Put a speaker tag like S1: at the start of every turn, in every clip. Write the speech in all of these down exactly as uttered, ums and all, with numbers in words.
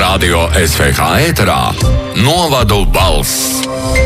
S1: Radio S V H ēterā Novadu balss.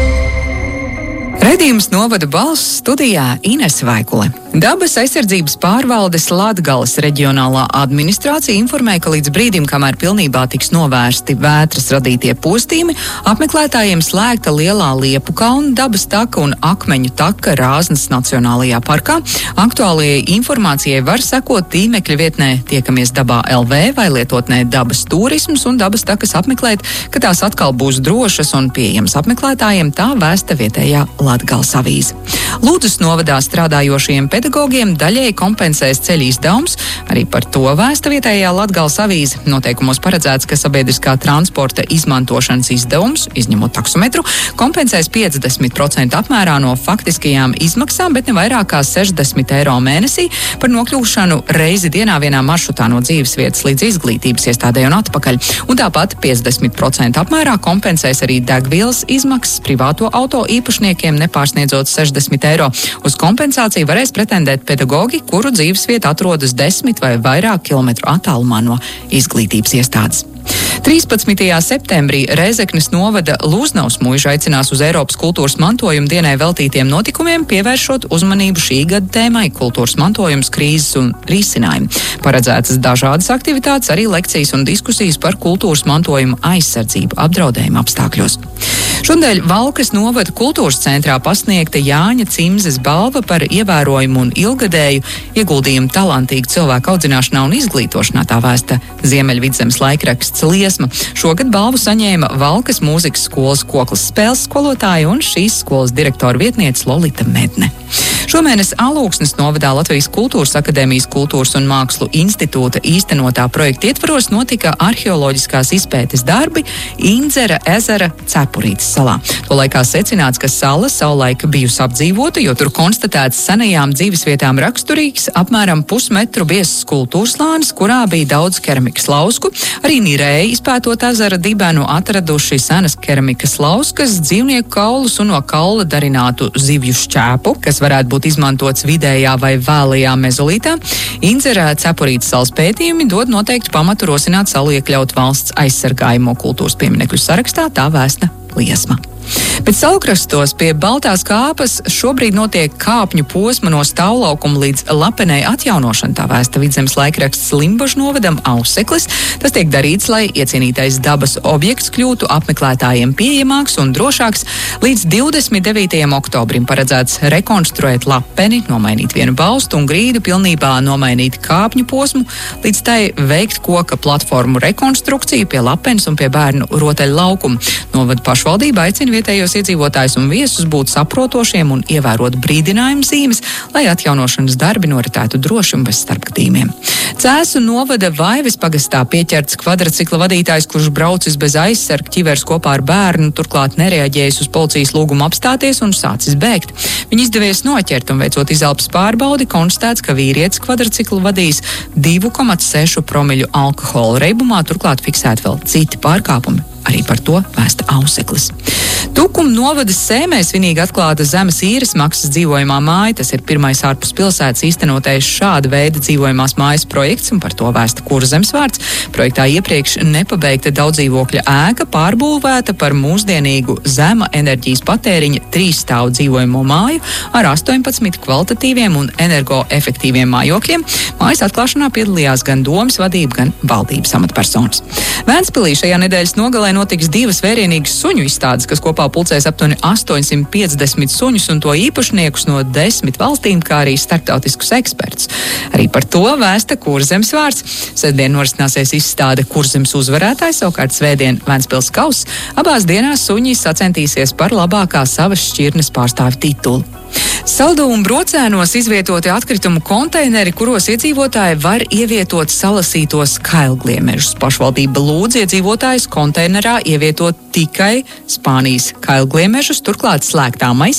S2: Redījums Novadu balss studijā Ines Vaikule. Dabas aizsardzības pārvaldes Latgales reģionālā administrācija informēja, ka līdz brīdim, kamēr pilnībā tiks novērsti vētras radītie postījumi, apmeklētājiem slēgta lielā Liepu kalna dabas taka un akmeņu taka Rāznas Nacionālajā parkā. Aktuālajai informācijai var sekot tīmekļa vietnē Tiekamies dabā L V vai lietotnē Dabas turisms un dabas takas apmeklēt, ka tās atkal būs drošas un pieejamas apmeklētājiem, tā vēsta vietējā Latgales avīze. Lūdzas novadā strādājošajiem pedagogiem daļēji kompensēs ceļu izdevums. Arī par to vēsta vietējā Latgales avīze. Noteikumos paredzēts, ka sabiedriskā transporta izmantošanas izdevums, izņemot taksometru, kompensēs piecdesmit procentu apmērā no faktiskajām izmaksām, bet ne vairāk kā sešdesmit eiro mēnesī par nokļūšanu reizi dienā vienā maršrutā no dzīvesvietas līdz izglītības iestādē un atpakaļ. Un tāpat piecdesmit procentu apmērā kompensēs arī degvielas izmaksas privāto auto īpašniekiem nepārsniedzot sešdesmit eiro. Uz kompensāciju varēs pretendēt pedagogi, kuru dzīvesvieta atrodas desmit vai vairāk kilometru attālumā no izglītības iestādes. trīspadsmitajā septembrī Rēzeknes novada Lūznavas muiža aicinās uz Eiropas kultūras mantojuma dienai veltītiem notikumiem, pievēršot uzmanību šī gada tēmai kultūras mantojums, krīzes un risinājumi. Paredzētas dažādas aktivitātes, arī lekcijas un diskusijas par kultūras mantojuma aizsardzību apdraudējuma apstākļos. Šodien Valkas novada kultūras centrā pasniegta Jāņa Cimzes balva par ievērojumu un ilgadēju ieguldījumu talantīgu cilvēku audzināšanā un izglītošanā, tā vēsta Ziemeļvidzemes laikraksts Liesma. Šogad balvu saņēma Valkas mūzikas skolas koklas spēles skolotāja un šīs skolas direktora vietniece Lolita Medne. Šomēnes Alūksnes novadā Latvijas Kultūras akadēmijas Kultūras un Mākslu institūta īstenotā projekta ietvaros notika arheoloģiskās izpētes darbi Indzera ezera Cepurītes salā. Tolaikā secināts, ka sala savulaik bijusi apdzīvota, jo tur konstatēts senajām dzīvesvietām raksturīgs apmēram pusmetru biezs kultūras slānis, kurā bija daudz keramikas lausku. Arī Nirēji izpētot ezera dibenu atraduši senas keramikas lauskas, dzīvnieku kaulus un no kaula darinātu zivju šķēpu, kas varētu būt izmantots vidējā vai vēlajā mezolītā. Indzera Cepurītes salas pētījumi dod noteikti pamatu rosināt salu iekļaut valsts aizsargājamo kultūras pieminekļu sarakstā, tā vēsta Liesma. Bet salukrastos pie Baltās kāpas šobrīd notiek kāpņu posma no stāvlaukuma līdz Lapenei atjaunošana, tā vēsta Vidzemes laikraksts Limbažu novadam Auseklis. Tas tiek darīts, lai iecienītais dabas objekts kļūtu apmeklētājiem pieejamāks un drošāks. Līdz divdesmit devītajam oktobrim paredzēts rekonstruēt Lapeni, nomainīt vienu balstu un grīdu, pilnībā nomainīt kāpņu posmu, līdz tai veikt koka platformu rekonstrukciju pie Lapenes un pie bērnu rotaļu laukumu. Novada pašvaldība aicina vietējos iedzīvotājus un viesus būt saprotošiem un ievērot brīdinājumu zīmes, lai atjaunošanas darbi noritētu droši un bez starpgadījumiem. Cēsu novada Vaives pagastā pieķerts kvadracikla vadītājs, kurš braucis bez aizsarga, ķivers kopā ar bērnu, turklāt nereaģējis uz policijas lūgumu apstāties un sācis bēgt. Viņu izdevies noķert un veicot izelpas pārbaudi, konstatēts, ka vīrietis kvadraciklu vadījis divu komats sešu promiļu alkohola reibumā, turklāt fiksēti vēl citi pārkāpumi. Arī par to vēsta Auseklis. Tukuma novadas Sēmē svinīgi atklāta zemes īres maksas dzīvojamā māja. Tas ir pirmais ārpus pilsētas īstenotais šāda veida dzīvojamās mājas projekts, un par to vēsta Kurzemes vārds. Projektā iepriekš nepabeigta daudzdzīvokļa ēka pārbūvēta par mūsdienīgu zema enerģijas patēriņa trīsstāvu dzīvojamo māju ar astoņpadsmit kvalitatīviem un energoefektīviem mājokļiem. Mājas atklāšanā piedalījās gan domes vadība, gan valdības amatpersonas. Vēnspilī šajā nedēļas nogalē notiks divas vērienīgas suņu izstādes, kas kopā pulcēs aptuveni astoņsimt piecdesmit suņus un to īpašniekus no desmit valstīm, kā arī starptautiskus ekspertus. Arī par to vēsta Kurzemes vārds. Sestdien norisināsies izstāde Kurzemes uzvarētājs, savukārt svētdien Vēnspils kauss. Abās dienās suņi sacentīsies par labākā savas šķirnes pārstāvi titulu. Saldu un Brocēnos izvietoti atkritumu konteineri, kuros iedzīvotāji var ievietot salasītos kailgliemežus. Pašvaldība lūdz iedzīvotājus konteinerā ievietot tikai Spānijas kailgliemežus, turklāt slēgtā maisiņā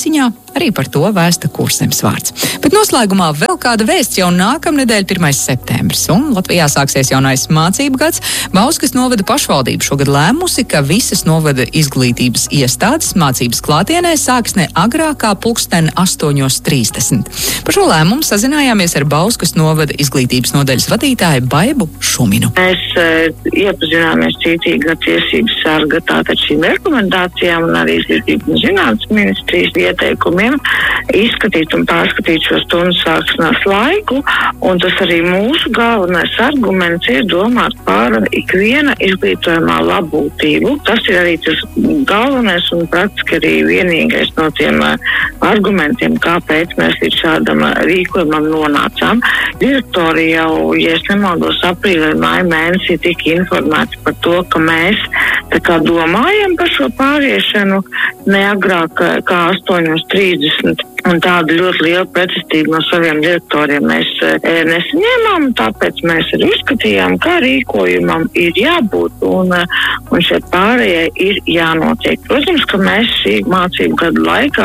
S2: Arī par to vēsta Kurzemes vārds. Bet noslēgumā vēl kāda vēsts jau nākamnedēļ, pirmais septembris, un Latvijā sāksies jaunais mācību gads. Bauskas novada pašvaldība šogad lēmusi, ka visas novada izglītības iestādes mācības klātienē sāks ne agrāk kā pulksten astoņos trīsdesmit. Par šo lēmumu sazinājāmies ar Bauskas novada izglītības nodaļas vadītāju Baibu Šuminu.
S3: Mēs uh, iepazināmies cītīgi ar tiesības sarga tātad šīm rekomendācijām un arī izglītības un zinātnes ministrijas ieteikumiem izskatīt un pārskatīt šo stundu sākšanās laiku, un tas arī mūsu galvenais arguments ir domāt par ikviena izglītojumā labbūtību. Tas ir arī tas galvenais un praktiski arī vienīgais no tiem argumentiem, kāpēc mēs līdz šādam rīkojumam nonācām. Direktori jau, ja es nemaldos, aprīļa vai māja mēnesī tika informēti par to, ka mēs tā kā domājam par šo pāriešanu ne agrāk kā astoņos trīsdesmit. Un tādu ļoti lielu pretestību no saviem direktoriem mēs e, nesaņēmām, tāpēc mēs arī uzskatījām, ka rīkojumam ir jābūt un, un šeit pārējai ir jānotiek. Protams, ka mēs šī mācību gadu laikā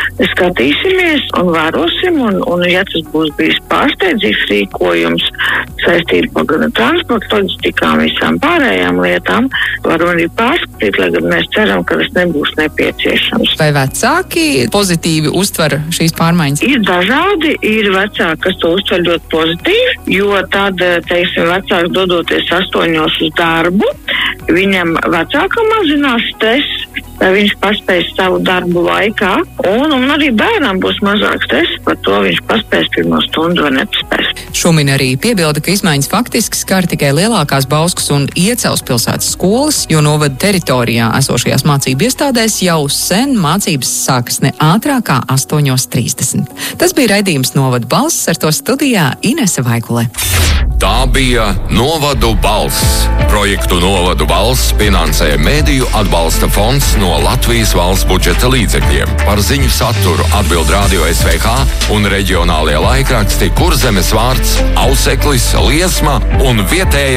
S3: skatīsimies un vērosim, un, un ja tas būs bijis pārsteidzīgs rīkojums saistībā gan ar transporta loģistikām, visām pārējām lietām, varam arī pārskatīt, lai gan mēs ceram, ka tas nebūs nepieciešams.
S2: Vai vecāki pozitīvi uztver šīs pārmaiņas?
S3: Ir dažādi, ir vecāki, kas to uztver ļoti pozitīvi, jo tad, teiksim, vecāks dodoties astoņos uz darbu, viņam vecākam mazinās stress, vai viņš paspēs savu darbu laikā, un, un arī bērnam būs mazāk stress, par to viņš paspēs pirmo stundu vai nepaspēs.
S2: Šumina arī piebilda, ka izmaiņas faktiski skar tikai lielākās Bauskas un Iecavas pilsētas skolas, jo novada teritorijā esošajās mācību iestādēs jau sen mācības sākas ne ātrāk kā astoņos trīsdesmit. Tas bija raidījums Novadu balss, ar to studijā Inese Vaikule.
S1: Tā bija Novadu balss. Projektu Novadu balss finansē Mediju atbalsta fonds no Latvijas valsts budžeta līdzekļiem. Par ziņu saturu atbild Radio S V H un reģionālie laikraksti Kurzemes vārds, Auseklis, Liesma un vietējā